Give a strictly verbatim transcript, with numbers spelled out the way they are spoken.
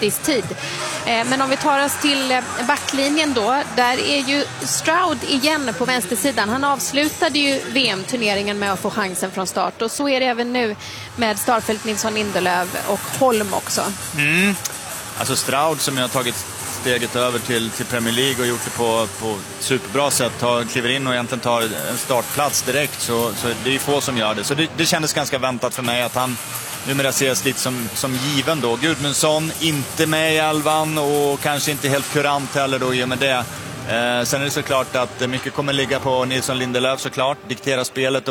istid. Eh, men om vi tar oss till eh, backlinjen då, där är ju Stroud igen på vänstersidan. Han avslutade ju V M-turneringen med att få chansen från start, och så är det även nu med Starfelt, Nilsson, Lindelöf och Holm också. Mm. Alltså Stroud som jag har tagit steget över till, till Premier League och gjort det på, på superbra sätt, tar, kliver in och egentligen tar en startplats direkt, så, så det är ju få som gör det. Så det, det kändes ganska väntat för mig att han numera ses lite som, som given då. Gudmundsson inte med i elvan och kanske inte helt kurant heller då i och med det. Eh, sen är det såklart att mycket kommer ligga på Nilsson Lindelöf såklart, diktera spelet